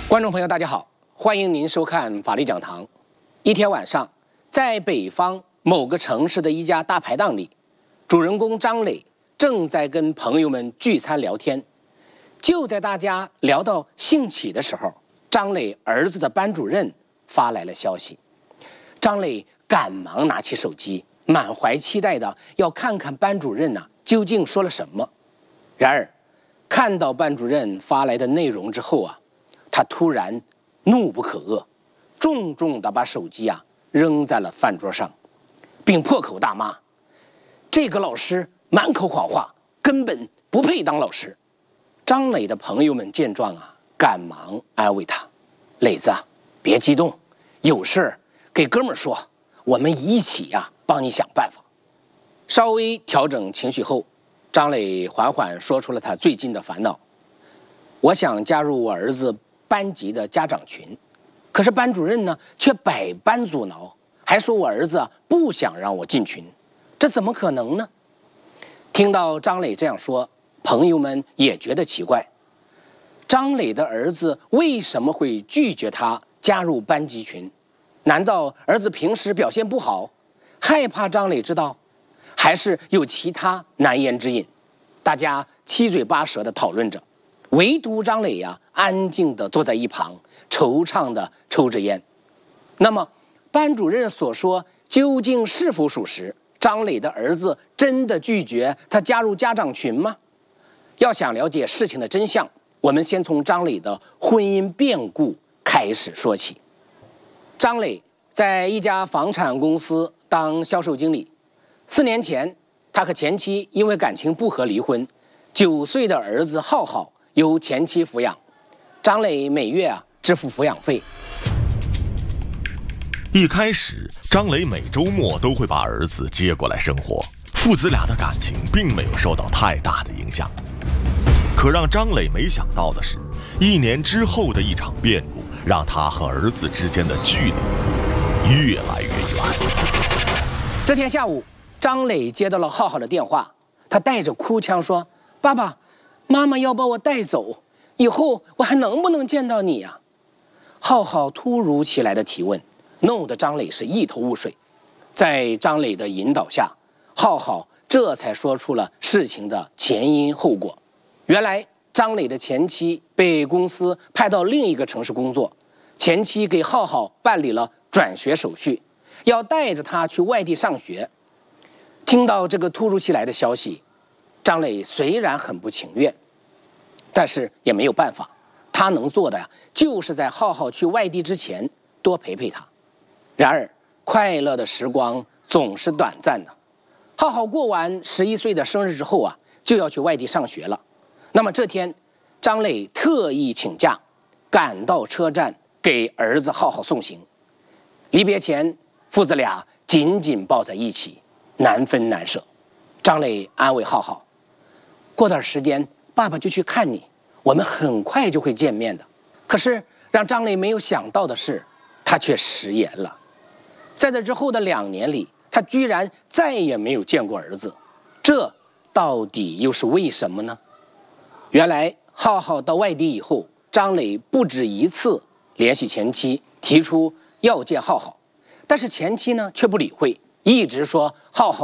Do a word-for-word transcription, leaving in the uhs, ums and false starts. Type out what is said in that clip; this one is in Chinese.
观众朋友，大家好，欢迎您收看法律讲堂。一天晚上，在北方某个城市的一家大排档里，主人公张磊正在跟朋友们聚餐聊天。就在大家聊到兴起的时候，张磊儿子的班主任发来了消息。张磊赶忙拿起手机，满怀期待的要看看班主任呢、啊、究竟说了什么。然而，看到班主任发来的内容之后啊，他突然怒不可遏，重重地把手机啊扔在了饭桌上，并破口大骂：“这个老师满口谎话，根本不配当老师。”张磊的朋友们见状啊，赶忙安慰他：“磊子，别激动，有事给哥们儿说，我们一起呀、啊、帮你想办法。”稍微调整情绪后，张磊缓缓说出了他最近的烦恼：“我想加入我儿子班级的家长群，可是班主任呢却百般阻挠，还说我儿子不想让我进群，这怎么可能呢？”听到张磊这样说，朋友们也觉得奇怪，张磊的儿子为什么会拒绝他加入班级群？难道儿子平时表现不好，害怕张磊知道，还是有其他难言之隐？大家七嘴八舌地讨论着，唯独张磊呀、啊，安静地坐在一旁，惆怅地抽着烟。那么，班主任所说究竟是否属实？张磊的儿子真的拒绝他加入家长群吗？要想了解事情的真相，我们先从张磊的婚姻变故开始说起。张磊在一家房产公司当销售经理，四年前，他和前妻因为感情不和离婚，九岁的儿子浩浩由前妻抚养，张磊每月啊支付抚养费。 一开始，张磊每周末都会把儿子接过来生活，父子俩的感情并没有受到太大的影响。可让张磊没想到的是，一年之后的一场变故，让他和儿子之间的距离越来越远。 这天下午，张磊接到了浩浩的电话，他带着哭腔说：“爸爸，妈妈要把我带走，以后我还能不能见到你呀？”浩浩突如其来的提问，弄得张磊是一头雾水。在张磊的引导下，浩浩这才说出了事情的前因后果。原来，张磊的前妻被公司派到另一个城市工作，前妻给浩浩办理了转学手续，要带着他去外地上学。听到这个突如其来的消息，张磊虽然很不情愿，但是也没有办法，他能做的呀，就是在浩浩去外地之前多陪陪他。然而，快乐的时光总是短暂的。浩浩过完十一岁的生日之后啊，就要去外地上学了。那么这天，张磊特意请假，赶到车站给儿子浩浩送行。离别前，父子俩紧紧抱在一起，难分难舍。张磊安慰浩浩：“过段时间，爸爸就去看你，我们很快就会见面的。”可是让张磊没有想到的是，他却食言了。在这之后的两年里，他居然再也没有见过儿子，这到底又是为什么呢？原来浩浩到外地以后，张磊不止一次联系前妻，提出要见浩浩，但是前妻呢却不理会，一直说浩浩